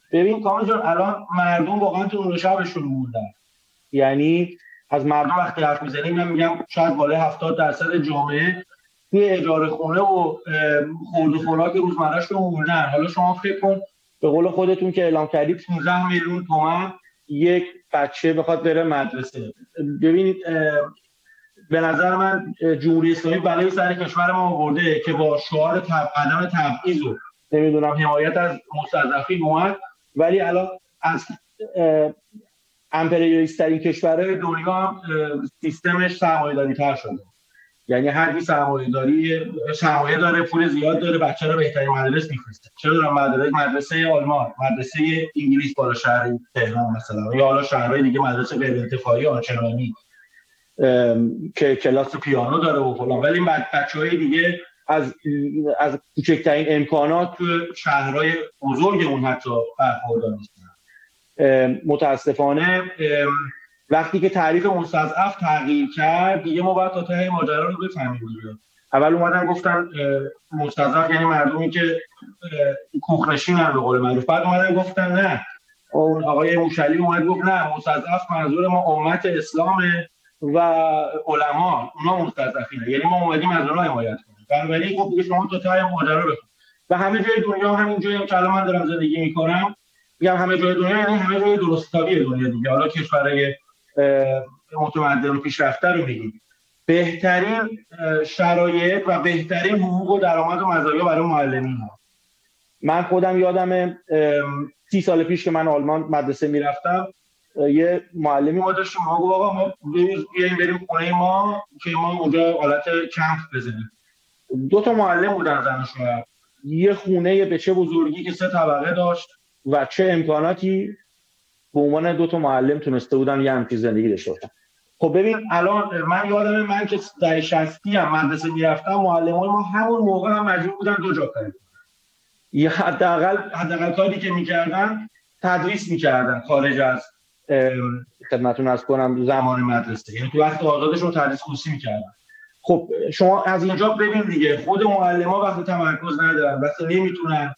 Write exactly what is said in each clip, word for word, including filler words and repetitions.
ببین کامل جان، الان مردم واقعا تو نور شبشون موندن. یعنی از مردم وقتی حرف میزنیم من میگم شاید بالای هفتاد درصد جامعه توی اجاره خونه و خورد و خوراک روزمره‌شون موندن. حالا شما فکر کن به قول خودتون که اعلام کردید پانزده میلیون تومان یک بچه بخواد بره مدرسه. ببینید به نظر من جمهوری اسلامی بلای سر کشور ما آورده که با شعار قدم تبعیض و نمیدونم حمایت از مستضعفین اومد، ولی الان از امپریالیست ترین کشورهای دنیا هم سیستمش سرمایه‌داری تر شده. یعنی هر کی سرمایه‌داری سرمایه داره، پول زیاد داره، بچه رو بهترین مدرسه میفرسته. چرا دارم مدرسه مدرسه آلمان، مدرسه انگلیس بالا شهر تهران مثلا، یا حالا شهرهای دیگه مدرسه غیر انتفاعی آنچنانی که کلاس پیانو داره و فلان، ولی این بچه‌های دیگه از از کوچکترین امکانات تو شهرهای بزرگمون حتی برخوردار نیستن. متاسفانه وقتی که تعریف مستضعف تغییر کرد دیگه ما باید تا ته ماجرا رو بفهمیم دیگه. اول اومدن گفتن مستضعف یعنی مردمی که کوخ‌نشینن به قول معروف، بعد اومدن گفتن نه، اون آقای موشلی اومد گفت نه مستضعف منظور ما امت اسلامه و علما، اونا مستضعفینه، یعنی ما اومدیم از اونها حمایت کنیم. بنابراین خب دیگه شما تا ته ماجرا رو بفهمید. و همه جای دنیا همین جایی که الان من دارم زندگی میکنم میگم همه جای دنیا یعنی همه جای درستابی دنیا دیگه. حالا کشورهای متمدن و پیشرفته رو میگیم، بهترین شرایط و بهترین حقوق و درآمد و مزایا برای معلمین ها. من خودم یادمه سی سال پیش که من آلمان مدرسه میرفتم یه معلمی ما داشتیم، ما گفت آقا ما بیایم بریم خونه ما که ما اونجا حالت کمپ بزنیم. دو تا معلم بودن زن و شوهر، یه خونه به چه بزرگی که سه طبقه داشت و چه امکاناتی به عنوان دو تا معلم تونسته بودن یه همچین زندگی داشته باشن. خب ببین الان من یادمه من که در شصتی هم مدرسه میرفتم معلمای ما همون موقع هم مجبور بودن دو جا کار کنن. یا حداقل حداقل کاری که میکردن تدریس میکردن خارج از خدمتتون عرض کنم زمان مدرسه، یعنی تو وقت آزادشون تدریس خصوصی میکردن. خب شما از اینجا ببین دیگه خود معلم‌ها وقتی تمرکز ندارن، وقتی نمیتونن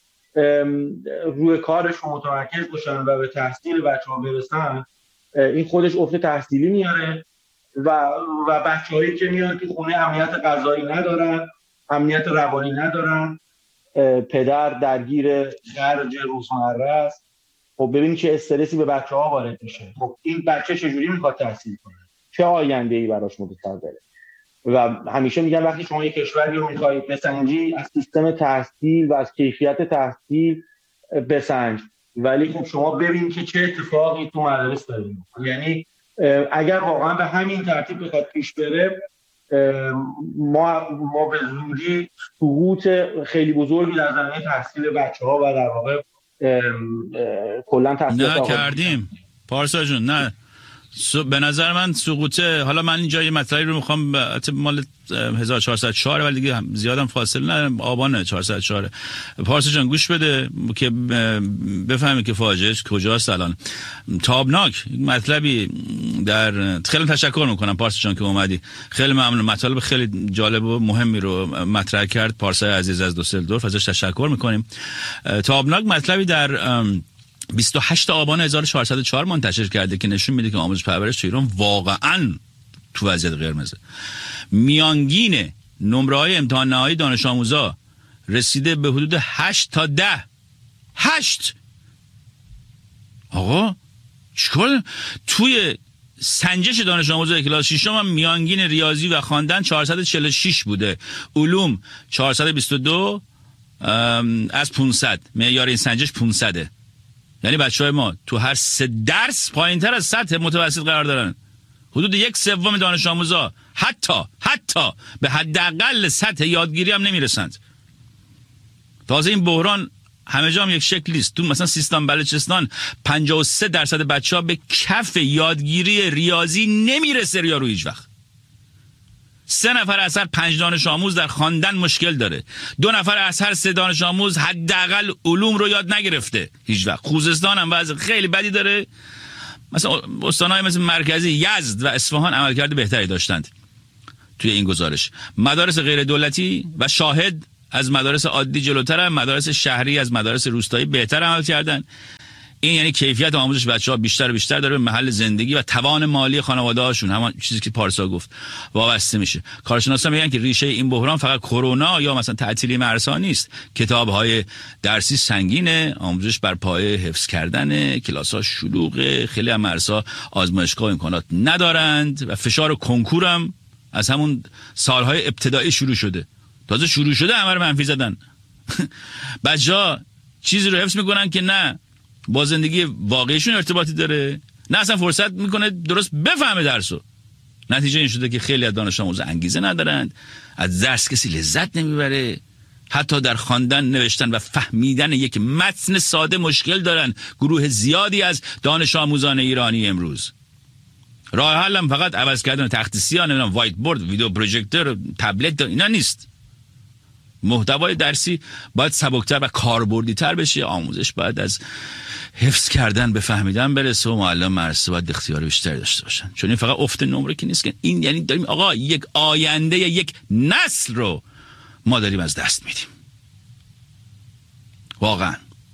روی کارشون متمرکز باشن و به تحصیل بچه‌ها برسن، این خودش افت تحصیلی میاره و و بچه‌هایی که میان تو خونه امنیت غذایی ندارن، امنیت روانی ندارن، پدر درگیر خرج روزمره است. خب ببینید چه استرسی به بچه‌ها وارد میشه. خب این بچه چجوری میخواد تحصیل کنه؟ چه آینده‌ای براش متصوره؟ و همیشه میگم وقتی شما یک کشوری رو میخواید بسنجی از سیستم تحصیل و از کیفیت تحصیل بسنج، ولی خب شما ببین که چه اتفاقی تو مدارس داره. یعنی اگر واقعا به همین ترتیب بخواد پیش بره ما ما به زودی سقوط خیلی بزرگی در زمینه تحصیل بچه‌ها و در واقع کلا تحصیل نه کردیم پارسا جون. نه به نظر من سقوطه. حالا من اینجا یه مطلبی رو میخوام مال هزار و چهارصد و چهار ولی دیگه زیادم فاصله نه، آبان چهارصد و چهار. پارسا جان گوش بده که بفهمی که فاجعه کجاست الان. تابناک مطلبی در خیلی تشکر میکنم پارسا جان که اومدی، خیلی ممنون، مطالب خیلی جالب و مهمی رو مطرح کرد پارسا عزیز از دوسلدورف، ازش تشکر میکنیم. تابناک مطلبی در بیست و هشتم آبان هزار و چهارصد و چهار منتشر کرده که نشون میده که آموزش پرورش تو ایران واقعاً تو وضعیت قرمزه. میانگین نمره‌های امتحان نهایی دانش آموزا رسیده به حدود هشت تا ده. هشت. آقا چیکار؟ توی سنجش دانش آموزای کلاس ششم هم میانگین ریاضی و خواندن چهارصد و چهل و شش بوده، علوم چهارصد و بیست و دو از پانصد. معیار این سنجش پانصده. یعنی بچه‌های ما تو هر سه درس پایین‌تر از سطح متوسط قرار دارن. حدود یک سوم دانش آموزا حتی حتی به حداقل سطح یادگیری هم نمیرسند. تازه این بحران همه جا هم یک شکلی است. تو مثلا سیستان بلوچستان پنجاه و سه درصد بچه‌ها به کف یادگیری ریاضی نمیرسه یا رو هیچ وقت. سه نفر از هر پنج دانش آموز در خواندن مشکل داره. دو نفر از هر سه دانش آموز حداقل علوم رو یاد نگرفته هیچ وقت. خوزستان هم وضع خیلی بدی داره. مثلا استان‌های مثل مرکزی یزد و اصفهان عملکرد بهتری داشتند توی این گزارش. مدارس غیر دولتی و شاهد از مدارس عادی جلوتر، مدارس شهری از مدارس روستایی بهتر عمل کردن. این یعنی کیفیت آموزش بچه‌ها بیشتر و بیشتر داره به محل زندگی و توان مالی خانواده‌هاشون، همون چیزی که پارسا گفت، وابسته میشه. کارشناسان میگن که ریشه این بحران فقط کرونا یا مثلا تعطیلی مدرسه‌ها نیست. کتاب‌های درسی سنگینه، آموزش بر پایه حفظ کردن، کلاس‌ها شلوغه، خیلی از مدرسه‌ها آزمایشگاه امکانات ندارند و فشار کنکور هم از همون سالهای ابتدایی شروع شده. تازه شروع شده همه رو منفی زدن. بچه‌ها چیزی رو حفظ میکنن که نه با زندگی واقعیشون ارتباطی داره، نه اصلا فرصت میکنه درست بفهمه درسو. نتیجه این شده که خیلی از دانش آموزا انگیزه ندارند، از درس کسی لذت نمیبره، حتی در خواندن، نوشتن و فهمیدن یک متن ساده مشکل دارن گروه زیادی از دانش آموزان ایرانی امروز. راه حل هم فقط عوض کردن تخت سیاه، نمیدونم وایت بورد، ویدیو پروژکتور، تبلت، اینا نیست. محتوای درسی باید سبکتر و کاربردی‌تر بشه. آموزش باید از حفظ کردن به فهمیدن برسه و معلم مدرسه باید اختیار بیشتر داشته باشن، چون این فقط افت نمره که نیست، که این یعنی داریم آقا یک آینده، یک نسل رو ما داریم از دست میدیم واقعا.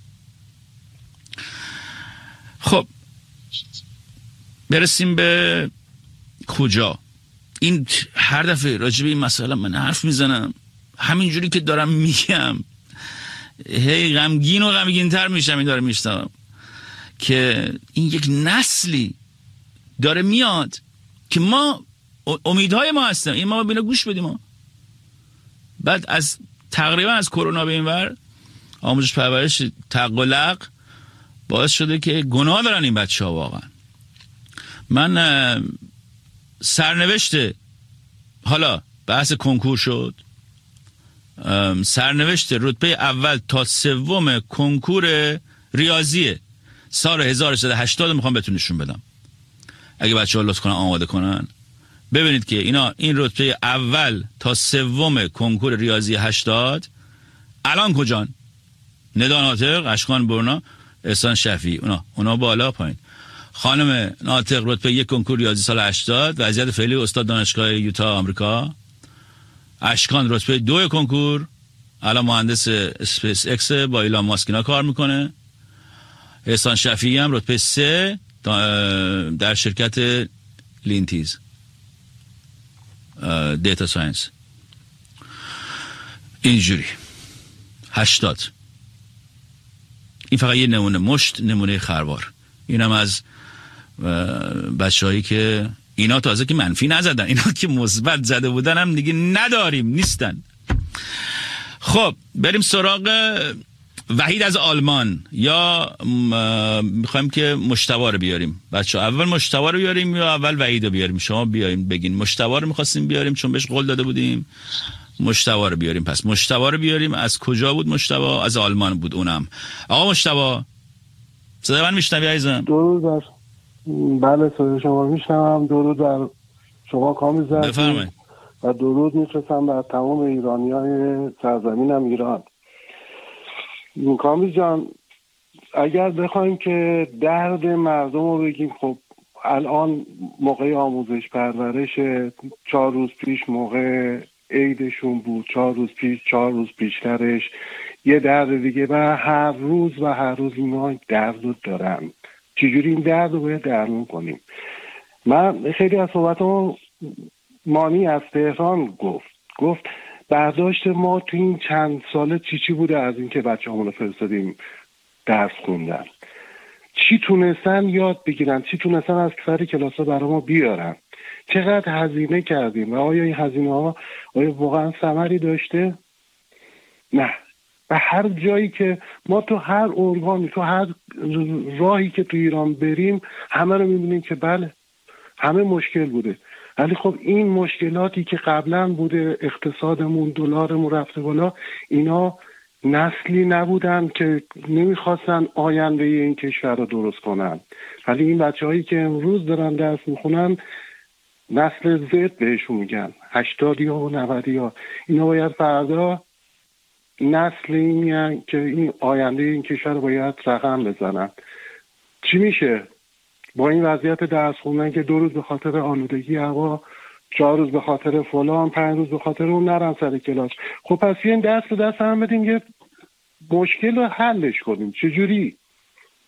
خب برسیم به کجا. این هر دفعه راجع به این مسئله من حرف میزنم، همینجوری که دارم میگم هی غمگین و غمگین تر میشم. این داره میشتم که این یک نسلی داره میاد که ما امیدهای ما هستن، این ما بینا گوش بدیم. ما بعد از تقریبا از کرونا به این ور آموزش پرورش تقلق باعث شده که گناه دارن این بچه ها واقعا. من سرنوشت، حالا بحث کنکور شد، سرنوشت رتبه اول تا سوم کنکور ریاضی سال هزار و سیصد و هشتاد میخوام بهتون نشون بدم، اگه بچه‌ها لطف کنن آماده کنن. ببینید که اینا این رتبه اول تا سوم کنکور ریاضی هشتاد الان کجان؟ ندا ناطق، اشکان برنا، احسان شفیعی، اونا اونا بالا پایین. خانم ناطق رتبه یک کنکور ریاضی سال هشتاد، وضعیت فعلی استاد دانشگاه یوتا آمریکا. اشکان رتبه دو کنکور، الان مهندس اسپیس اکس با ایلان ماسک اینا کار میکنه. احسان شفیعی هم رتبه سه در شرکت لینتیز دیتا ساینس. اینجوری هشتاد. این فقط یه نمونه، مشت نمونه خروار. اینم از بچه‌هایی که اینا تازه که منفی نزدن، اینا که مثبت زده بودن هم دیگه نداریم، نیستن. خب بریم سراغ وحید از آلمان. یا میخوایم که مشتبه رو بیاریم بچه ها؟ اول مشتبه رو بیاریم یا اول وحید رو بیاریم؟ شما بیاریم بگین. مشتبه رو میخواستیم بیاریم چون بهش قول داده بودیم. مشتبه رو بیاریم. پس مشتبه رو بیاریم. از کجا بود مشتبه؟ از آلمان بود اونم. آقا مشتبه صدای من میشنوی عزیزم؟ درود بر بله صدای شما میشنوم. درود بر شما کامی زد بفرمایید. و درود میفرستم بر تمام ایرانیای سرزمینم ایران. کامی جان اگر بخوایم که درد مردم رو بگیم، خب الان موقع آموزش پرورش، چهار روز پیش موقع عیدشون بود، چهار روز پیش، چهار روز پیشترش یه درد دیگه، و هر روز و هر روز اینا درد رو دارن. چجوری این درد رو باید درمون کنیم؟ من خیلی از صحبتمو مانی از تهران گفت گفت برداشت ما تو این چند ساله چی چی بوده از اینکه بچه همون رو فرستادیم درس خوندن، چی تونستن یاد بگیرن، چی تونستن از سر کلاس ها برای ما بیارن، چقدر هزینه کردیم و آیا این هزینه ها آیا واقعا ثمری داشته؟ نه. و هر جایی که ما تو هر ارگانی، تو هر راهی که تو ایران بریم همه رو میبینیم که بله همه مشکل بوده، ولی خب این مشکلاتی که قبلا بوده، اقتصادمون، دلارمون رفته بالا، اینا نسلی نبودن که نمیخواستن آینده این کشور رو درست کنن، ولی این بچه هایی که امروز دارن درس میخونن نسل زد بهشون میگن، هشتادی ها و نودی ها، اینا باید فردا نسل این که این آینده این کشور رو باید رقم بزنن. چی میشه با این وضعیت درس خوندن که دو روز به خاطر آلودگی هوا، چهار روز به خاطر فلان، پنج روز به خاطر اون نرن سر کلاس؟ خب پس این دست به دست هم بدیم که مشکل رو حلش کنیم. چجوری؟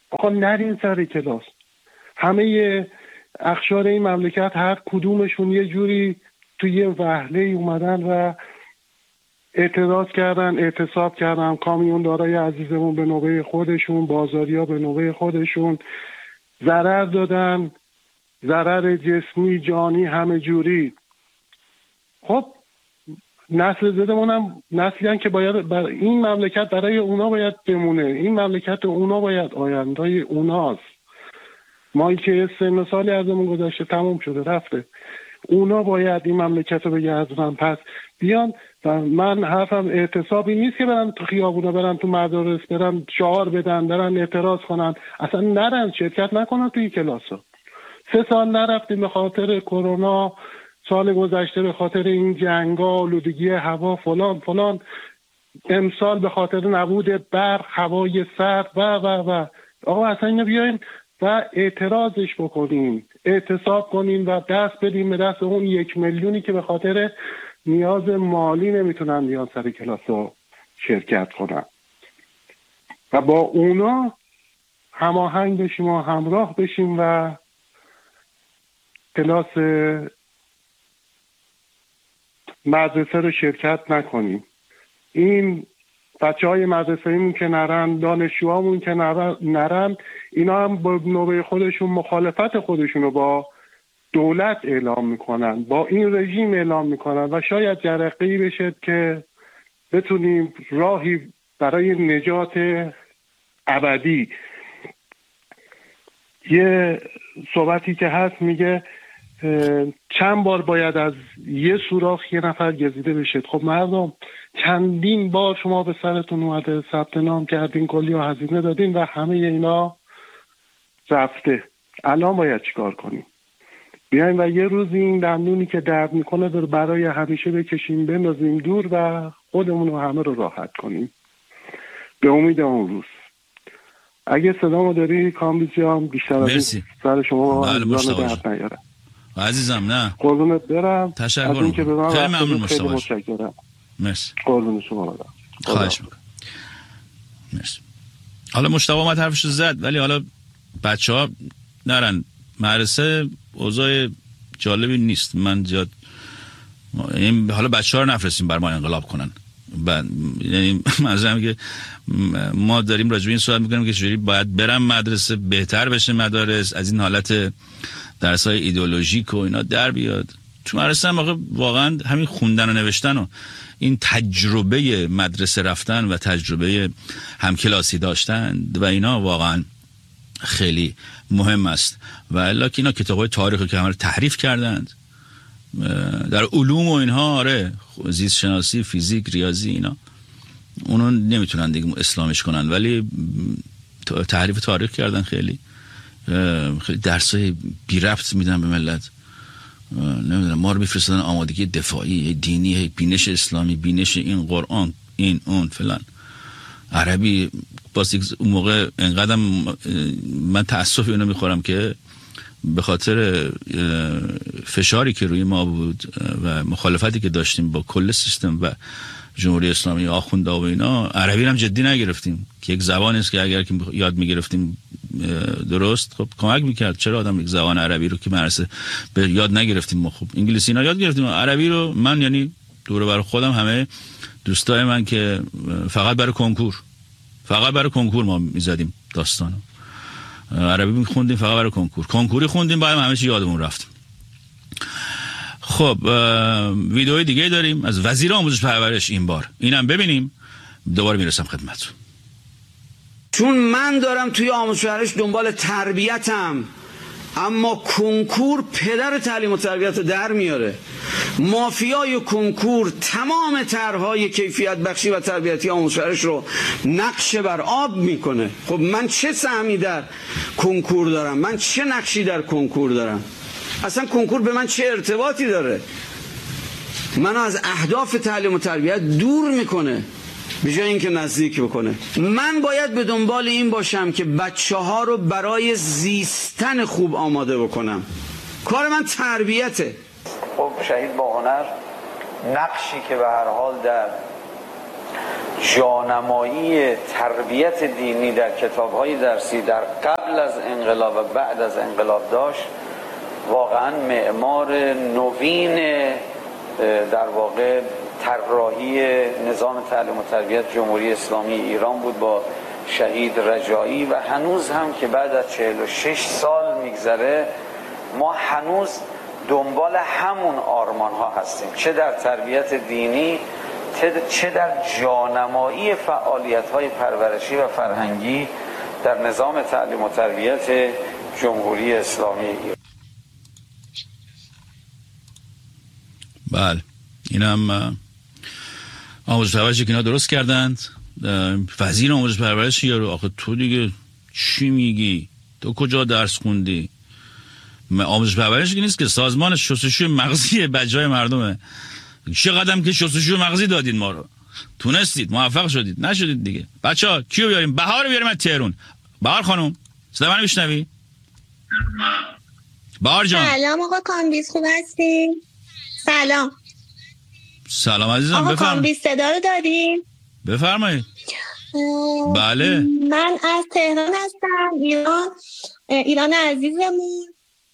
آقا نرین سر کلاس. همه اقشار این مملکت هر کدومشون یه جوری توی یه وهله اومدن و اعتراض کردن، اعتصاب کردن. کامیوندارای عزیزمون به نوبه خودشون، بازاریا به نوبه خودشون ضرر دادن، ضرر جسمی، جانی، همه جوری. خب نسل زدمون هم نسلی هن که باید بر این مملکت برای اونا باید بمونه. این مملکت اونا باید آیندهای اوناست. مایی که سن سالی ازمون گذشته تموم شده رفته، اونا باید این مملکت رو بگردونن. پس بیان و من حرفم اعتصابی نیست که برن تو خیابونا، برن تو مدارس، برن شعار بدن، برن اعتراض کنن. اصلا نرن شرکت نکنن توی کلاسا. سه سال نرفتیم به خاطر کرونا، سال گذشته به خاطر این جنگا، آلودگی هوا، فلان فلان، امسال به خاطر نبود برق، هوای سرد و و و آقا اصلا اینو بیاین و اعتراضش بکنیم، اعتصاب کنیم و دست بدیم به دست اون یک میلیونی که به خاطر نیاز مالی نمیتونن بیان سر کلاس رو شرکت کنن و با اونا هماهنگ بشیم و همراه بشیم و کلاس مدرسه رو شرکت نکنیم. این بچه های مدرسه ایمون که نرن، دانشجوهامون که نرن، اینا هم با نوبه خودشون مخالفت خودشون رو با دولت اعلام میکنن، با این رژیم اعلام میکنن و شاید جرقه‌ای بشه که بتونیم راهی برای نجات ابدی. یه صحبتی که هست میگه چند بار باید از یه سوراخ یه نفر گزیده بشه. خب مردم چندین بار شما به سرتون اومده، ثبت نام کردین، کلی و هزینه دادین و همه اینا رفته. الان باید چیکار کنیم؟ بیایم و یه روز این دندونی که درد میکنه در برای همیشه بکشیم، بندازیم دور و خودمون و همه رو راحت کنیم به امید اون روز. اگه صدامو داری کامبیزیام بیشتر از این سر شما عزیزان درد نیارم. عزیزم نه قربونت برم. تشکر از این که به من خیلی ممنون خیلی متشکرم. مرسی. قربون شما برم. خواهش میکنم. مرسی. حالا مشتاق اومد حرفشو زد، ولی حالا بچه‌ها نرن مدرسه. اوضاع جالبی نیست. من زیاد این حالا بچه‌ها رو نفرستیم بر ما انقلاب کنن. بعد یعنی مثلا که ما داریم راجع به این صحبت می‌کنیم که چجوری باید برم مدرسه، بهتر بشه مدارس، از این حالت درس‌های ایدئولوژیک و اینا در بیاد. تو مدرسه هم واقعا همین خوندن و نوشتن و این تجربه مدرسه رفتن و تجربه همکلاسی داشتن و اینا واقعا خیلی مهم است. و الا که اینا کتاب‌های تاریخی که همه رو تحریف کردند در علوم و اینها، آره زیست شناسی، فیزیک، ریاضی، اینا اونو نمیتونن دیگه اسلامش کنن، ولی تحریف تاریخ کردن. خیلی خیلی درسای بی ربط میدن به ملت. نمیدونم ما رو میفرستادن آمادگی دفاعی، دینی، بینش اسلامی، بینش این قرآن، این اون فلان. عربی باز اون موقع انقدرم من تأسف اینو میخورم که به خاطر فشاری که روی ما بود و مخالفتی که داشتیم با کل سیستم و جمهوری اسلامی آخوندا و اینا، عربی هم جدی نگرفتیم که یک زبانی است که اگر که یاد میگرفتیم درست خب کمک میکرد. چرا آدم یک زبان عربی رو که مدرسه به یاد نگرفتیم؟ ما خب انگلیسی اینا یاد گرفتیم، عربی رو من یعنی دور بر خودم همه دوستای من که فقط برای کنکور فقط برای کنکور ما میزدیم داستانو، عربی میخوندیم فقط برای کنکور، کنکوری خوندیم بعد همه چی یادمون رفت. خب ویدئوی دیگه داریم از وزیر آموزش پرورش، این بار اینم ببینیم دوباره میرسم خدمتتون. چون من دارم توی آموزش پرورش دنبال تربیتم، اما کنکور پدر تعلیم و تربیت رو در میاره. مافیای کنکور تمام طرحهای کیفیت بخشی و تربیتی آموزش پرورش رو نقش بر آب میکنه. خب من چه سهمی در کنکور دارم؟ من چه نقشی در کنکور دارم؟ اصلا کنکور به من چه ارتباطی داره؟ منو از اهداف تعلیم و تربیت دور میکنه به جای اینکه نزدیک بکنه. من باید به دنبال این باشم که بچه ها رو برای زیستن خوب آماده بکنم. کار من تربیته. خب شهید با هنر نقشی که به هر حال در جانمایی تربیت دینی در کتاب‌های درسی در قبل از انقلاب و بعد از انقلاب داشت، واقعا معمار نوین در واقع طراحی نظام تعلیم و تربیت جمهوری اسلامی ایران بود با شهید رجایی. و هنوز هم که بعد از چهل و شش سال میگذره ما هنوز دنبال همون آرمان ها هستیم، چه در تربیت دینی چه در جانمایی فعالیت های پرورشی و فرهنگی در نظام تعلیم و تربیت جمهوری اسلامی ایران. بله، اینم آموزش پرورشی که اینا درست کردند. وزیر آموزش پرورش یارو، آخه تو دیگه چی میگی؟ تو کجا درس خوندی؟ آموزش پرورش که نیست که سازمان شستشوی مغزی بچهای مردمه. چقدر که شستشوی مغزی دادین ما رو، تونستید، موفق شدید، نشدید دیگه. بچه‌ها کیو بیاریم؟ بهار رو بیاریم از تهران. بهار خانم صدا منو میشنوی؟ بهار جان. سلام آقا کامبیز، خوب هستین؟ سلام. سلام عزیزم، آقا بفرمایید. کامبیز صدا رو دارین؟ بفرمایید. بله. من از تهران هستم، ایران، ایران عزیزمون.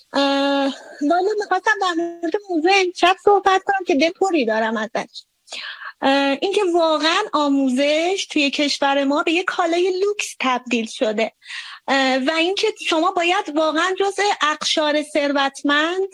والا میخواستم در مورد موضوع امشب صحبت کنم که دلپری دارم ازش. اینکه واقعا آموزش توی کشور ما به یک کالای لوکس تبدیل شده و اینکه شما باید واقعا جزء اقشار ثروتمند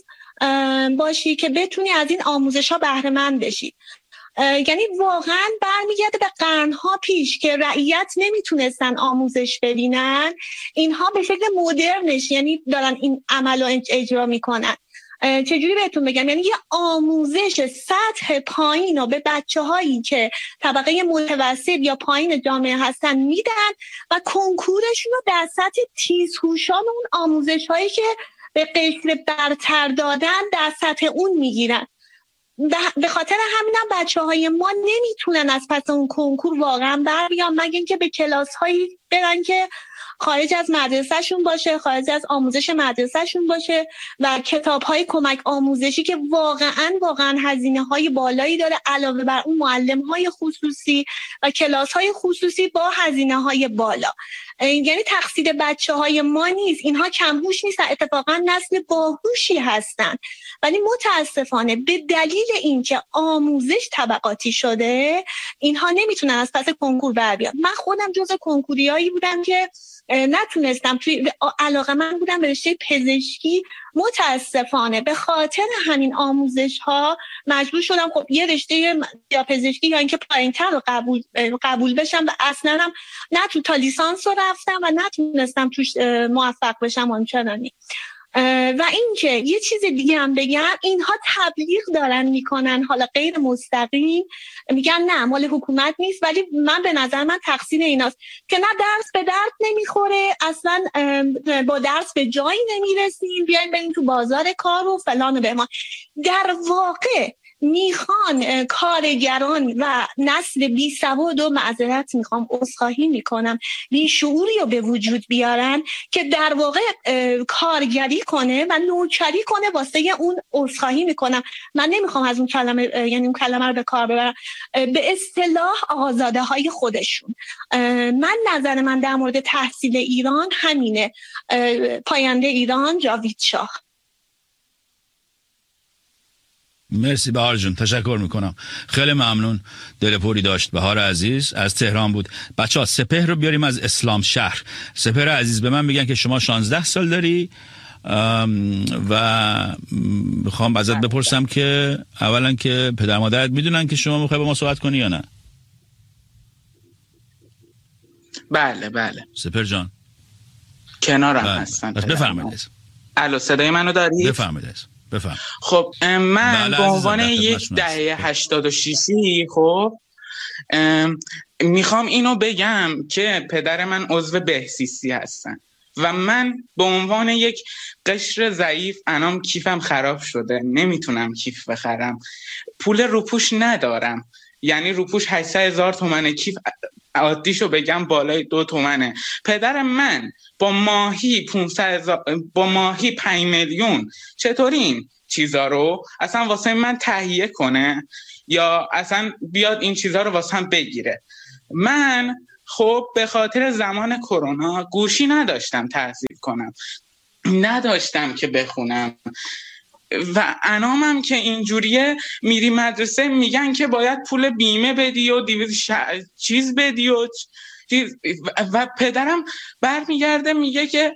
باشی که بتونی از این آموزش ها بهره مند بشی. یعنی واقعا برمیگرده به قرنها پیش که رعیت نمیتونستن آموزش ببینن، اینها به شکل مدرنش یعنی دارن این عمل رو اجرا میکنن. چجوری بهتون بگم؟ یعنی یه آموزش سطح پایین رو به بچه هایی که طبقه متوسط یا پایین جامعه هستن میدن و کنکورشون رو در سطح تیزهوشان اون آموزش هایی که به قشر برتر دادن در سطح اون میگیرن. به خاطر همینم بچه های ما نمیتونن از پس اون کنکور واقعا بر بیان، مگه اینکه به کلاس هایی برن که خارج از مدرسه شون باشه، خارج از آموزش مدرسه شون باشه و کتاب های کمک آموزشی که واقعا واقعا هزینه های بالایی داره، علاوه بر اون معلم های خصوصی و کلاس های خصوصی با هزینه های بالا. یعنی تقصیر بچه های ما نیست، اینها کمهوش نیستن، اتفاقا نسل باهوشی هستن، ولی متاسفانه به دلیل اینکه آموزش طبقاتی شده اینها نمیتونن از پس کنکور بر بیان. من خودم جزء کنکوریایی بودم که نتونستم، توی علاقه من بودم به رشته پزشکی، متاسفانه به خاطر همین آموزش ها مجبور شدم خب یه رشته یا پزشکی یا اینکه پایین‌تر رو قبول قبول بشم و اصلا هم نه تو تا لیسانس رو رفتم و نتونستم توش موفق بشم آنچنانی. و اینکه یه چیز دیگه هم بگم، اینها تبلیغ دارن میکنن، حالا غیر مستقیم میگن نه مال حکومت نیست، ولی من به نظر من تقصیر ایناست که نه درس به درد نمیخوره، اصلا با درس به جایی نمیرسیم، بیاین بریم تو بازار کار و فلان و بهمان. در واقع میخوان کارگران و نسل بی سواد و معذرت میخوام عذرخواهی میکنم بی شعوری رو به وجود بیارن که در واقع کارگری کنه و نوکری کنه واسه اون. عذرخواهی میکنم، من نمیخوام از اون کلمه یعنی اون کلمه رو به کار ببرم، به اصطلاح آزاده های خودشون. من نظر من در مورد تحصیل ایران همینه. پاینده ایران، جاوید شاه. مرسی بهار جون، تشکر میکنم، خیلی ممنون. دل پوری داشت. بهار عزیز از تهران بود. بچه ها سپهر رو بیاریم از اسلام شهر. سپهر عزیز، به من میگن که شما شانزده سال داری و میخوام ازت بپرسم که اولا که پدر مادرت میدونن که شما میخوای با ما صحبت کنی یا نه؟ بله بله سپهر جان کنارم بله. هستن. بفرمایید. الو صدای منو دارید؟ بفرمایید. بفهم. خب من بله به عنوان یک دهه هشتاد و شیشی خب میخوام اینو بگم که پدر من عضو بهسیسی هستن و من به عنوان یک قشر ضعیف انام کیفم خراب شده، نمیتونم کیف بخرم، پول روپوش ندارم، یعنی روپوش هشتصد هزار تومنه، کیف عادیشو بگم بالای دو تومنه. پدر من با ماهی پانصد هزار، با ماهی پنج میلیون چطوری این چیزا رو اصلا واسه من تهیه کنه یا اصلا بیاد این چیزا رو واسه هم بگیره. من خب به خاطر زمان کرونا گوشی نداشتم تحصیل کنم، نداشتم که بخونم و انامم که اینجوریه میری مدرسه میگن که باید پول بیمه بدی و دیویز ش... چیز بدی و چیز و پدرم برمیگرده میگه که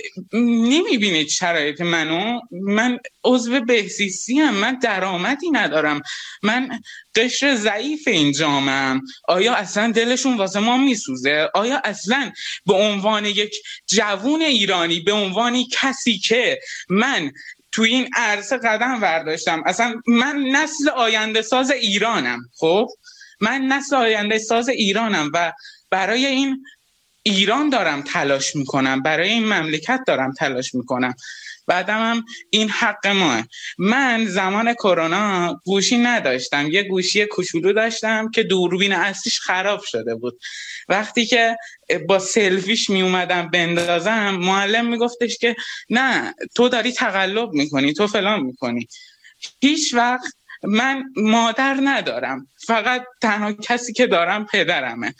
نمیبینید شرایط منو، من عضو بهزیستی ام، من درآمدی ندارم، من قشر ضعیف این جامعه‌ام. آیا اصلا دلشون واسه ما میسوزه؟ آیا اصلا به عنوان یک جوون ایرانی، به عنوان کسی که من توی این عرصه قدم برداشتم، اصلا من نسل آینده ساز ایرانم، خب من نسل آینده ساز ایرانم و برای این ایران دارم تلاش میکنم، برای این مملکت دارم تلاش میکنم، بعدم هم این حق ماه. من زمان کرونا گوشی نداشتم، یه گوشی کوچولو داشتم که دوربین اصلیش خراب شده بود. وقتی که با سلفیش می اومدم بندازم معلم میگفتش که نه تو داری تقلب میکنی، تو فلان میکنی. هیچ وقت من مادر ندارم، فقط تنها کسی که دارم پدرمه.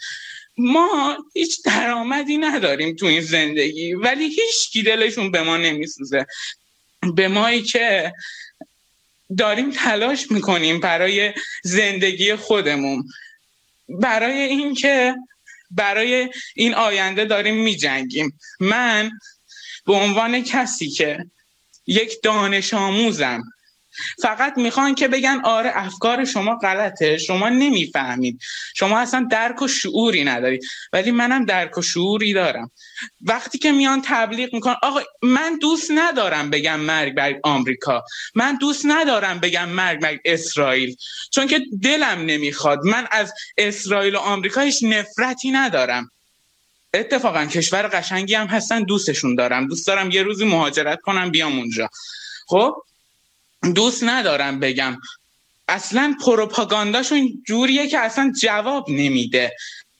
ما هیچ درآمدی نداریم تو این زندگی ولی هیچ کی دلشون به ما نمیسوزه، به مایی که داریم تلاش میکنیم برای زندگی خودمون، برای این که برای این آینده داریم میجنگیم. من به عنوان کسی که یک دانش آموزم فقط میخوان که بگن آره افکار شما غلطه، شما نمیفهمید، شما اصلا درک و شعوری ندارید، ولی منم درک و شعوری دارم. وقتی که میان تبلیغ میکنن آقا من دوست ندارم بگم مرگ بر آمریکا، من دوست ندارم بگم مرگ بر اسرائیل، چون که دلم نمیخواد. من از اسرائیل و آمریکا هیچ نفرتی ندارم، اتفاقا کشور قشنگی هم هستن، دوستشون دارم، دوست دارم یه روزی مهاجرت کنم بیام اونجا. خب دوست ندارم بگم، اصلا پروپاگانداشون جوریه که اصلا جواب نمیده.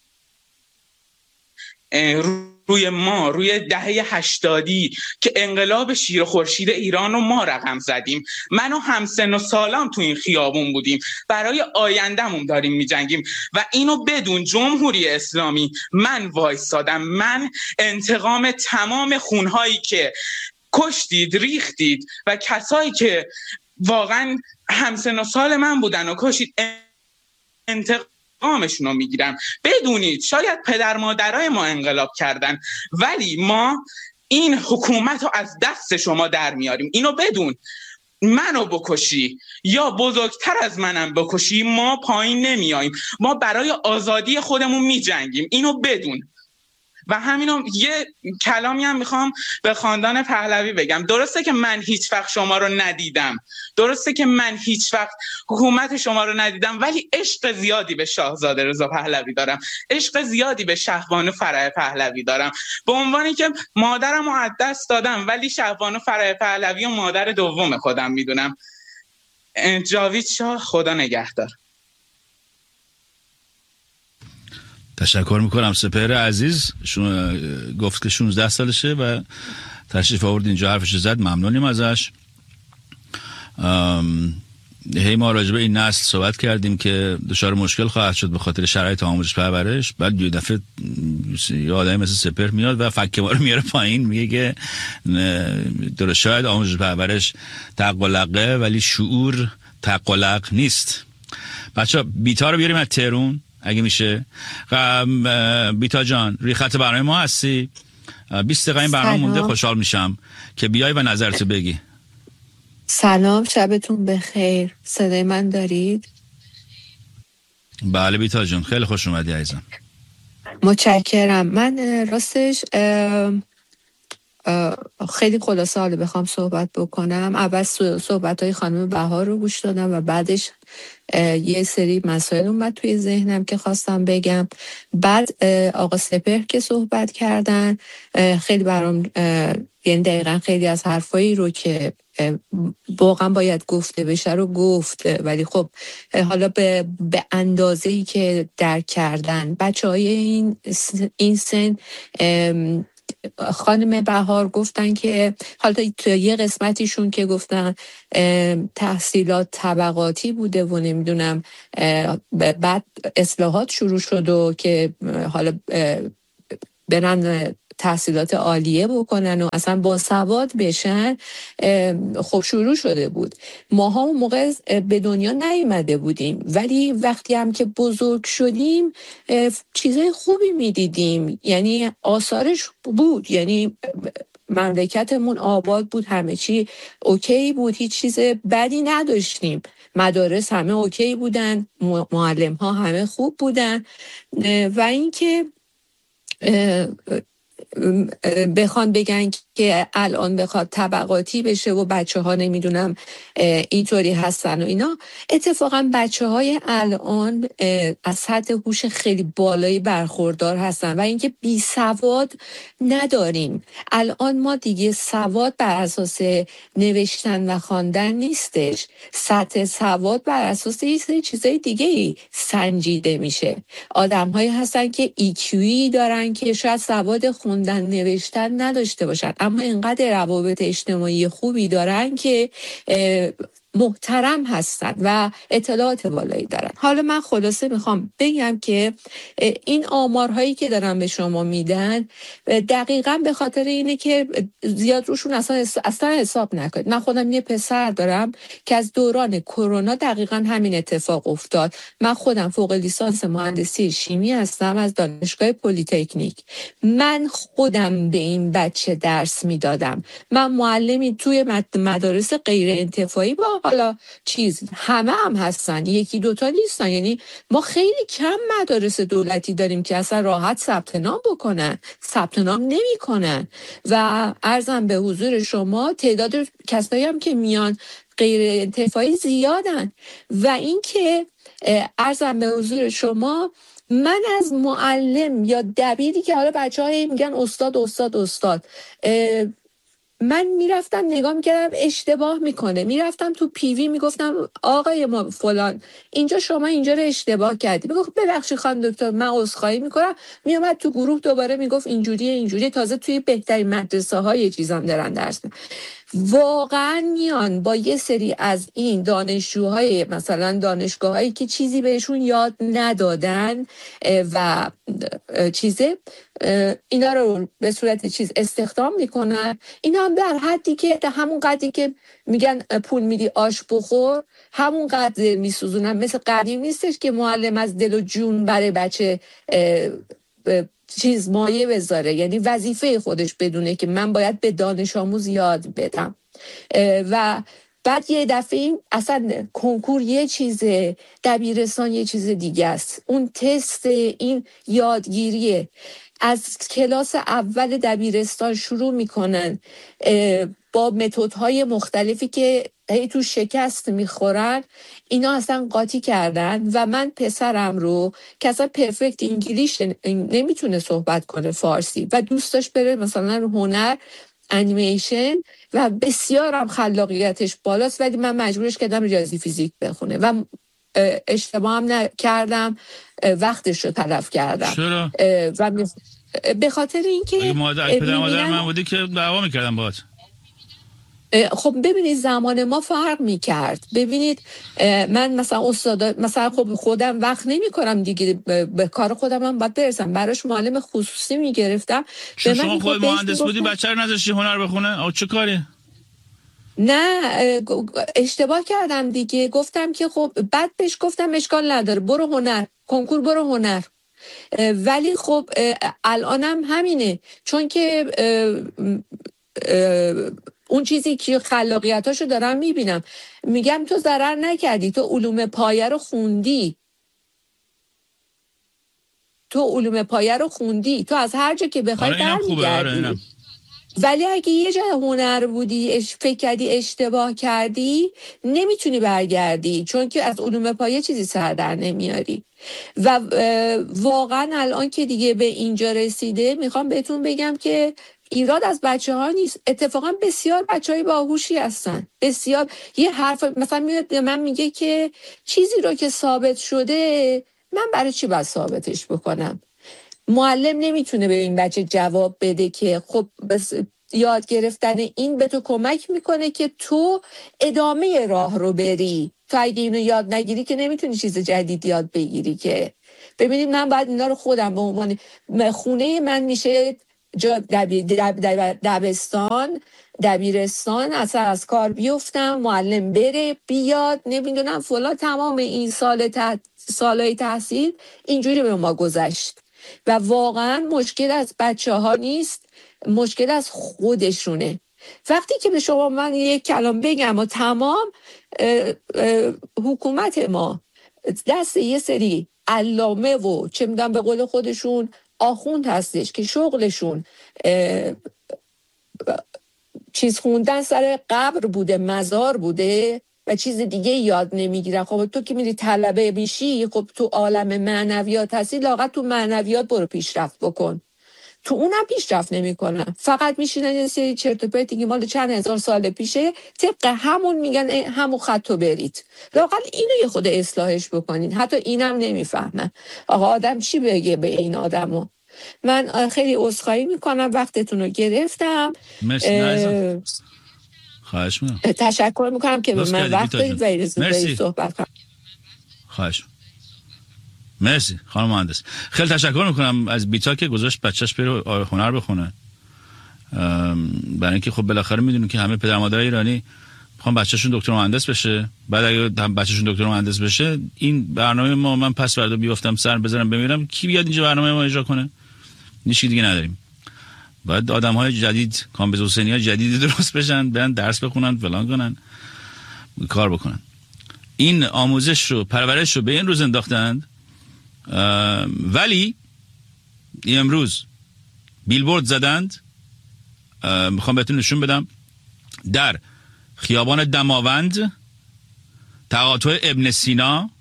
روی ما روی دهه هشتادی که انقلاب شیر و خورشید ایران رو ما رقم زدیم، من و همسن و سالام تو این خیابون بودیم، برای آیندهمون داریم میجنگیم و اینو بدون جمهوری اسلامی من وایسادم. من انتقام تمام خونهایی که کشتید، ریختید و کسایی که واقعا همسن و سال من بودن و کشتید انتقامشون رو میگیرم. بدونید شاید پدر مادرای ما انقلاب کردن ولی ما این حکومت رو از دست شما در میاریم. اینو بدون، منو بکشی یا بزرگتر از منم بکشی ما پایین نمیاییم، ما برای آزادی خودمون میجنگیم، اینو بدون. و همینو یه کلامی هم میخوام به خاندان پهلوی بگم. درسته که من هیچ وقت شما رو ندیدم، درسته که من هیچ وقت حکومت شما رو ندیدم، ولی عشق زیادی به شاهزاده رضا پهلوی دارم، عشق زیادی به شهبانو فرح پهلوی دارم. به عنوانی که مادرم رو از دست دادم ولی شهبانو فرح پهلوی و مادر دوم خودم میدونم. جاوید شاه، خدا نگهدار. تشکر میکنم. سپهر عزیز شون... گفت که شانزده سالشه و تشریف آورد اینجا حرفش زد، ممنونیم ازش. ام... هی ما راجع به این نسل صحبت کردیم که دچار مشکل خواهد شد به خاطر شرایط آموزش پرورش. بعد یه دفعه یه آدمی مثل سپهر میاد و فکه ما رو میاره پایین، میگه که درست شاید آموزش پرورش تقلقه ولی شعور تقلق نیست. بچه بیتا رو بیاریم از تهران اگه میشه. بیتا جان روی خط برنامه ما هستی؟ بیست دقیقه این برنامه مونده، خوشحال میشم که بیای و نظرتو بگی. سلام، شبتون بخیر. صدای من دارید؟ بله بیتا جان، خیلی خوش اومدی عزیزم. متشکرم. من راستش اه اه خیلی خلاصه حالا بخوام صحبت بکنم، اول صحبت های خانم بهار رو گوش دادم و بعدش یه سری مسائل اومد توی ذهنم که خواستم بگم. بعد آقا سپهر که صحبت کردن خیلی برام، یعنی دقیقا خیلی از حرفایی رو که واقعا باید گفته بشه رو گفت، ولی خب حالا به, به اندازه‌ای که درک کردن بچه های این, این سن خانم بهار گفتن که حالا تو یه قسمتیشون که گفتن تحصیلات طبقاتی بوده و نمیدونم بعد اصلاحات شروع شد و که حالا برن تحصیلات عالیه بکنن و اصلا با سواد بشن. خب شروع شده بود، ماها اون موقع به دنیا نیامده بودیم، ولی وقتی هم که بزرگ شدیم چیزای خوبی میدیدیم، یعنی آثارش بود، یعنی مملکتمون آباد بود، همه چی اوکی بود، هیچ چیز بدی نداشتیم، مدارس همه اوکی بودن، معلم ها همه خوب بودن. و اینکه بخوان بگن که الان بخواد طبقاتی بشه و بچه ها نمیدونم اینطوری هستن و اینا، اتفاقا بچه های الان از سطح هوش خیلی بالایی برخوردار هستن و اینکه بی سواد نداریم. الان ما دیگه سواد بر اساس نوشتن و خواندن نیستش، سطح سواد بر اساس یه سری چیزای دیگه ای سنجیده میشه. آدم هایی هستن که ایکیویی دارن که شاید سواد خوندن نوشتن نداشته باشن، اما اینقدر روابط اجتماعی خوبی دارن که محترم هستن و اطلاعات بالایی دارن. حالا من خلاصه میخوام بگم که این آمارهایی که دارن به شما میدن دقیقاً به خاطر اینه که زیاد روشون اصلا اصلا حساب نکنید. من خودم یه پسر دارم که از دوران کرونا دقیقاً همین اتفاق افتاد. من خودم فوق لیسانس مهندسی شیمی هستم از دانشگاه پلی‌تکنیک. من خودم به این بچه درس میدادم. من معلمی توی مدارس غیر انتفاعی با حالا چیز همه هم هستن، یکی دوتا نیستن، یعنی ما خیلی کم مدارس دولتی داریم که اصلا راحت ثبت نام بکنن، ثبت نام نمی کنن. و عرضم به حضور شما تعداد کسایی هم که میان غیر انتفاعی زیادن. و اینکه عرضم به حضور شما من از معلم یا دبیری که حالا بچه های میگن استاد استاد استاد من میرفتم نگاه میکردم اشتباه میکنه، میرفتم تو پیوی میگفتم آقای ما فلان اینجا شما اینجا رو اشتباه کردی، میگفت ببخشید خانم دکتر من عذرخواهی میکنم، میومد تو گروه دوباره میگفت اینجوریه اینجوریه. تازه توی بهترین مدرسه های چیزام دارن درس میدن. واقعا میان با یه سری از این دانشجوهای مثلا دانشگاهایی که چیزی بهشون یاد ندادن و چیزه اینا رو به صورت چیز استخدام میکنن. اینا هم در حدی که همون قدری که میگن پول میدی آش بخور همون قدر میسوزونن. مثل قدیم نیستش که معلم از دل و جون برای بچه چیز مایه بذاره، یعنی وظیفه خودش بدونه که من باید به دانش آموز یاد بدم. و بعد یه دفعه اصلا کنکور یه چیزه، دبیرستان یه چیز دیگه است. اون تست این یادگیریه، از کلاس اول دبیرستان شروع میکنن با متدهای مختلفی که هی تو شکست میخورن. اینا اصلا قاطی کردن و من پسرم رو که اصلا پرفکت انگلیش نمیتونه صحبت کنه فارسی و دوست داشت بره مثلا هنر انیمیشن و بسیار هم خلاقیتش بالاست، ولی من مجبورش کردم ریاضی فیزیک بخونه و اشتباه هم نکردم، وقتش رو تلف کردم. چرا؟ و به خاطر اینکه مادر پدر مادر من بودی که دعوا میکردم باهات. خب ببینید زمان ما فرق میکرد. ببینید من مثلا استاد مثلا خب خودم وقت نمی کنم دیگه، به کار خودم هم باید برسم، براش معلم خصوصی میگرفتم. به من خود مهندس بودی بچه رو نذاشتی هنر بخونه؟ آه چه کاری؟ نه اشتباه کردم دیگه، گفتم که خب بعد بهش گفتم اشکال نداره برو هنر، کنکور برو هنر. ولی خب الانم همینه، چون که اون چیزی که خلاقیتاشو دارم میبینم، میگم تو ضرر نکردی، تو علوم پایه رو خوندی، تو علوم پایه رو خوندی، تو از هر جا که بخوای برمیگردی. ولی اگه یه جا هنر بودی فکر کردی اشتباه کردی نمیتونی برگردی، چون که از علوم پایه چیزی سر در نمیاری. و واقعا الان که دیگه به اینجا رسیده میخوام بهتون بگم که ایراد از بچه ها نیست، اتفاقا بسیار بچه های باهوشی هستن، بسیار. یه حرف مثلا میاد من میگه که چیزی رو که ثابت شده من برای چی باید ثابتش بکنم؟ معلم نمیتونه به این بچه جواب بده که خب بس یاد گرفتن این به تو کمک میکنه که تو ادامه راه رو بری. تو اگه اینو یاد نگیری که نمیتونی چیز جدید یاد بگیری که. ببینید من باید اینا رو خودم به عنوان خونه من میشه دبی دب دب دبستان دبیرستان اصلا از کار بیفتم، معلم بره بیاد نمیدونم فلان، تمام این سال تحت سالهای تحصیل اینجوری به ما گذشت و واقعا مشکل از بچه ها نیست، مشکل از خودشونه. وقتی که به شما من یک کلام بگم و تمام اه اه حکومت ما دست یه سری علامه و چه میدونم به قول خودشون آخوند هستش که شغلشون چیز خوندن سر قبر بوده، مزار بوده و چیز دیگه یاد نمیگیرن. خب تو که میری طلبه میشی، خب تو عالم معنویات هستی، لااقل تو معنویات برو پیشرفت بکن. تو اونم پیشرفت نمیکنن، فقط میشینن یه سری چرت و پرتی که مال چند هزار سال پیشه طبق همون میگن همون خطو برید. لااقل اینو یه خود اصلاحش بکنین. حتی اینم نمیفهمن. آقا آدم چی بگه به این آدمو؟ من خیلی عذرخواهی میکنم وقتتون رو گرفتم. مرسی. خواهش میکنم. تشکر میکنم که به من وقت دادید و اجازه صحبت کنم. خواهش. مرسی خانم مهندس. خیلی تشکر میکنم از بیتا که گذاشت بچهش بره هنر بخونه. برای اینکه خب بالاخره میدونیم که همه پدر مادر ایرانی میخوان بچه‌شون دکتر مهندس بشه. بعد اگه بچه‌شون دکتر مهندس بشه، این برنامه ما من پس فردا بیافتم سر بذارم بمیرم، کی بیاد اینجا برنامه ما اجرا کنه؟ هیچ دیگه نداریم. باید آدم‌های جدید، کامبیز حسینی‌ها جدیدی درست بشن، برن درس بخونن، فلان کنن، کار بکنن. این آموزش رو، پرورش رو به این روز انداختند. ولی امروز بیلبورد زدند، میخوام بهتون نشون بدم، در خیابان دماوند، تقاطع ابن سینا،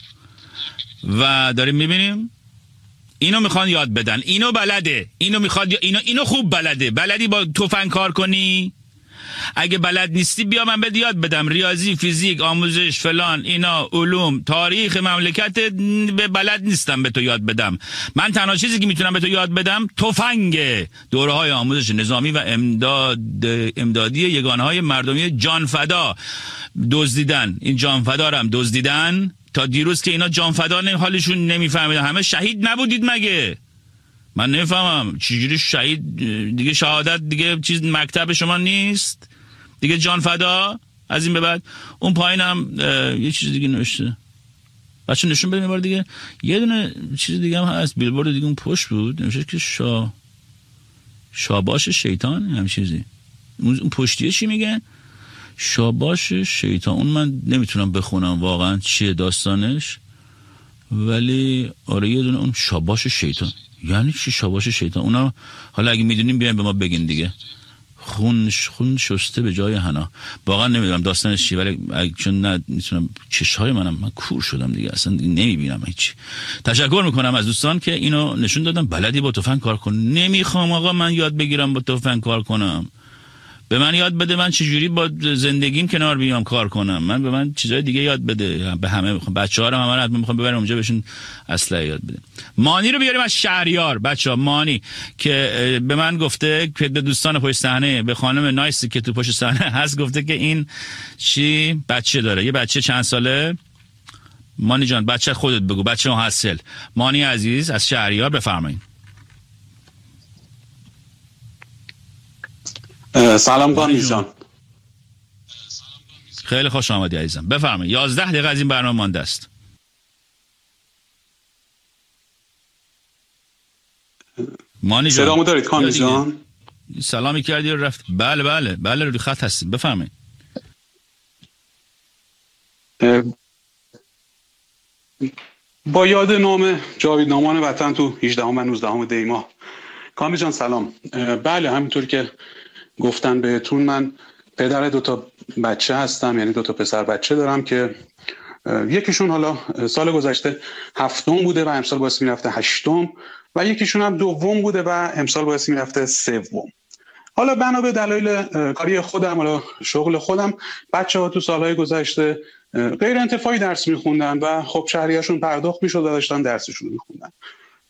و داریم میبینیم اینو میخوان یاد بدن. اینو بلده، اینو میخواد، اینو اینو خوب بلده. بلدی با تفنگ کار کنی؟ اگه بلد نیستی بیا من بهت یاد بدم. ریاضی، فیزیک، آموزش فلان، اینا علوم، تاریخ مملکت به بلد نیستم به تو یاد بدم. من تنها چیزی که میتونم به تو یاد بدم تفنگه. دوره‌های آموزش نظامی و امداد امدادی یگانه‌های مردمی جانفدا دزدیدن. این جانفدا رو هم دزدیدن تا دیروز که اینا جانفدا نه حالشون نمیفهمیدن. همه شهید نبودید مگه؟ من نفهمم چجوری شهید دیگه، شهادت دیگه چیز مکتب شما نیست دیگه، جان فدا. از این به بعد اون پایینم یه چیز دیگه نوشته، بچه نشون بدیم بار دیگه. یه دونه چیز دیگه هم هست، بیلبورد دیگه اون پشت بود نوشته که شا شاباش شیطان، هم چیزی. اون پشتیه چی میگن؟ شاباش شیطان. اون من نمیتونم بخونم واقعا چیه داستانش، ولی آره یه دونه اون شاباش شیطان یعنی چی؟ شاباش شیطان. اونا حالا اگه میدونیم بیاین به ما بگین دیگه. خون خون شسته به جای حنا. واقعا نمیدونم داستانش چی، ولی چون نه میتونم، چشهای منم من کور شدم دیگه، اصلا دیگه نمیبینم هیچ. تشکر میکنم از دوستان که اینو نشون دادن. بلدی با تفنگ کار کن؟ نمیخوام آقا من یاد بگیرم با تفنگ کار کنم. به من یاد بده من چجوری با زندگیم کنار بیام کار کنم. من به من چیزای دیگه یاد بده. به همه میخوام، بچه‌ها رو همه رو حتما میخوام ببرم اونجا بهشون اسلحه یاد بده. مانی رو بیاریم از شهریار. بچه‌ها مانی که به من گفته که به دوستان پشت صحنه، به خانم نایسی که تو پشت صحنه هست، گفته که این چی بچه داره. یه بچه چند ساله؟ مانی جان بچه خودت بگو، بچه محصل. مانی عزیز از شهریار بفرمایید. سلام کامبیز جان. خیلی خوش آمدی عزیزم، بفرمایید. یازده دقیقه از این برنامه مانده است. مانی جان سلامو دارید کامبیز جان؟ سلامی کردی و رفت. بله بله بله روی خط هستیم، بفرمایید. با یاد نام جاویدنامان وطن تو هجدهم و نوزدهم دی ماه. کامبیز جان سلام. بله همینطور که گفتن بهتون، من پدر دوتا بچه هستم، یعنی دوتا پسر بچه دارم که یکیشون حالا سال گذشته هفتم بوده و امسال باعث میرفته هشتم، و یکیشون هم دوم بوده و امسال باعث میرفته سوم. حالا بنا به دلایل کاری خودم، حالا شغل خودم، بچه ها تو سالهای گذشته غیر انتفاعی درس میخوندن و خب شهریه‌شون پرداخت میشد و داشتن درسشون میخوندن.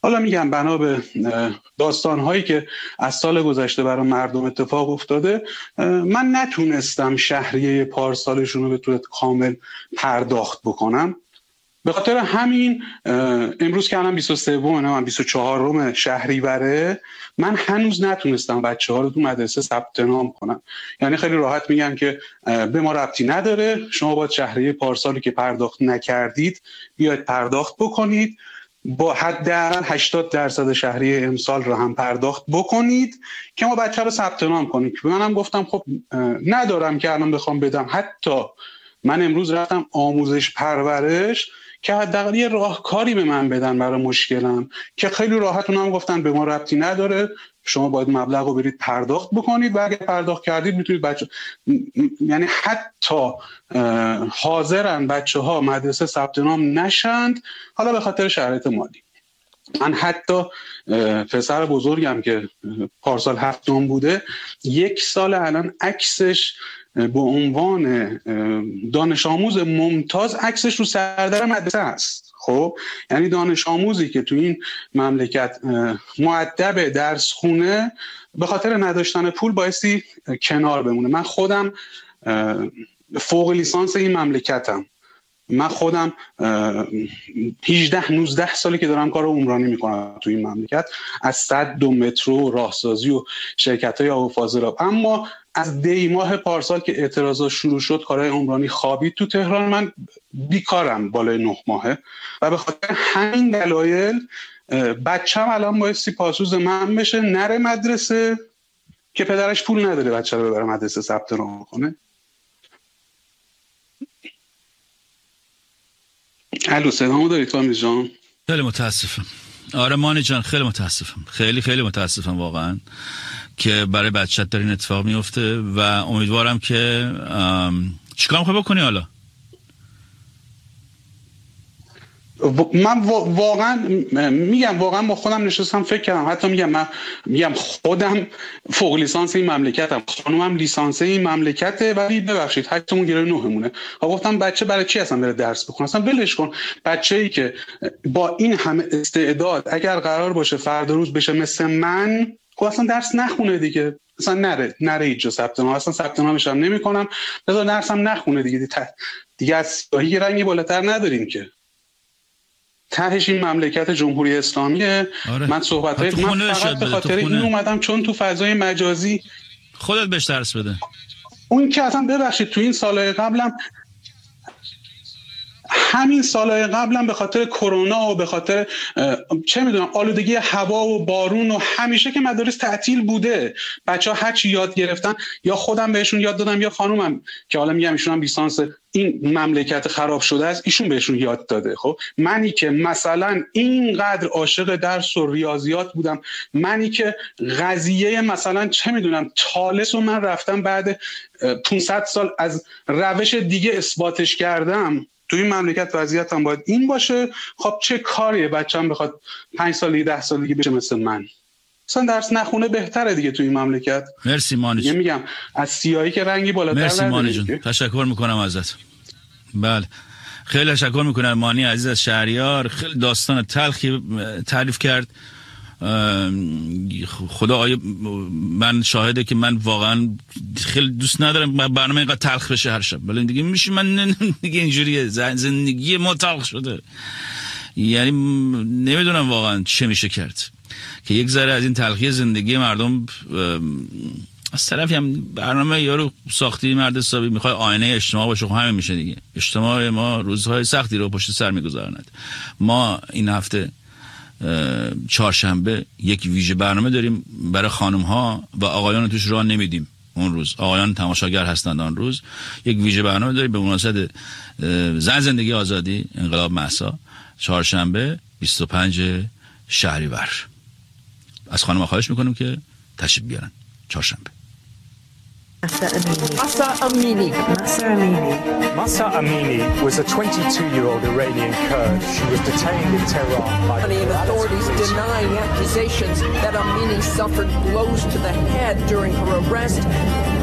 حالا میگم بنا به داستان‌هایی که از سال گذشته برای مردم اتفاق افتاده، من نتونستم شهریه پارسالشون رو به طور کامل پرداخت بکنم. به خاطر همین امروز که الان بیست و سه نه بیست و چهار شهریوره، من هنوز نتونستم بچه‌ها رو تو مدرسه ثبت نام کنم. یعنی خیلی راحت میگم که به ما ربطی نداره، شما باید شهریه پارسالی که پرداخت نکردید بیاید پرداخت بکنید، با حداقل هشتاد درصد شهریه امسال رو هم پرداخت بکنید که ما بچه رو ثبت نام کنیم. که منم گفتم خب ندارم که الان بخوام بدم. حتی من امروز رفتم آموزش پرورش که حداقل یه راهکاری به من بدن برای مشکلم، که خیلی راحت اونم گفتن به ما ربطی نداره، شما باید مبلغ رو برید پرداخت بکنید و اگه پرداخت کردید میتونید بچه، یعنی حتی حاضرن بچه ها مدرسه ثبت نام نشند حالا به خاطر شرایط مالی. من حتی پسر بزرگم که پارسال هفتم بوده، یک سال الان عکسش به عنوان دانش آموز ممتاز عکسش رو سردر مدرسه است. خب یعنی دانش آموزی که تو این مملکت مؤدب درس خونه به خاطر نداشتن پول بایستی کنار بمونه. من خودم فوق لیسانس این مملکتم، من خودم هجده نوزده سالی که دارم کار عمرانی میکنم تو این مملکت، از سد و مترو، راهسازی و شرکت‌های آب و فاضلاب. اما از دی ماه پارسال که اعتراضات شروع شد، کارهای عمرانی خوابید تو تهران، من بیکارم بالای نه ماهه و به خاطر همین دلایل بچه‌م الان بایستی پاسوز من بشه، نره مدرسه که پدرش پول نداره بچه رو ببره مدرسه ثبت نام کنه. الو صدامو داری کامیز جان؟ خیلی متاسفم. آره مانی جان خیلی متاسفم، خیلی خیلی متاسفم واقعا که برای بچت داره این اتفاق میفته و امیدوارم که چیکار میخوای بکنی حالا؟ من واقعا میگم واقعا با خودم نشستم فکر کردم، حتی میگم من میگم خودم فوق لیسانس این مملکتم، خانومم لیسانس این مملکته، ولی ببخشید هشتمون گیره نهمونه. گفتم بچه برای چی اصلا بره درس بخونه؟ اصلا ولش کن. بچه‌ای که با این همه استعداد اگر قرار باشه فردا روز بشه مثل من، خب اصلا درس نخونه دیگه، اصلا نره نره هیچ جا ثبت نام، اصلا ثبت نامش هم نمی‌کنم، بذار درسم نخونه دیگه. دیگه از سیاهی رنگی بالاتر نداریم که. تهش این مملکت جمهوری اسلامیه. آره. من صحبت‌های من فقط به خاطر این اومدم چون تو فضای مجازی خودت بهش درس بده. اون که اصلا ببخشید تو این سالهای قبلم همین سالهای قبلم به خاطر کرونا و به خاطر چه میدونم آلودگی هوا و بارون و همیشه که مدارس تعطیل بوده، بچه‌ها هر چی یاد گرفتن یا خودم بهشون یاد دادم یا خانومم که حالا میگم ایشون هم لیسانس این مملکت خراب شده است ایشون بهشون یاد داده. خب منی که مثلا اینقدر عاشق درس و ریاضیات بودم، منی که قضیه مثلا چه میدونم تالس و من رفتم بعد پانصد سال از روش دیگه اثباتش کردم، تو این مملکت وضعیتم باید این باشه. خب چه کاریه بچه‌م بخواد پنج سالی ده سالگی بشه مثل من؟ اصلا درس نخونه بهتره دیگه تو این مملکت. مرسی مانی جون. میگم از سیاهی که رنگی بالاتر نداره. مرسی مانی جون، تشکر میکنم ازت. بله خیلی تشکر میکنم مانی عزیز از شهریار. خیلی داستان تلخی تعریف کرد. خدا آیه من شاهده که من واقعا خیلی دوست ندارم برنامه اینقدر تلخ بشه هر شب، ولی دیگه میشه من دیگه اینجوریه، زندگی ما تلخ شده. یعنی نمیدونم واقعا چه میشه کرد که یک ذره از این تلخی زندگی مردم. از طرفی هم برنامه یارو ساختی مرد حسابی میخوای آینه اجتماع باشه، خب همین میشه دیگه. اجتماع ما روزهای سختی رو پشت سر میگذارند. ما این هفته چهارشنبه یک ویژه برنامه داریم برای خانم ها و آقایان توش راه نمیدیم. اون روز آقایان تماشاگر هستند. آن روز یک ویژه برنامه داریم به مناسبت زن زندگی آزادی انقلاب مهسا، چهارشنبه بیست و پنجم شهریور. از خانم ها خواهش میکنیم که تشریف بیارن چهارشنبه. Mahsa Amini. Mahsa Amini. Mahsa Amini was a twenty-two-year-old Iranian Kurd. She was detained in Tehran by Iranian authorities denying accusations that Amini suffered blows to the head during her arrest.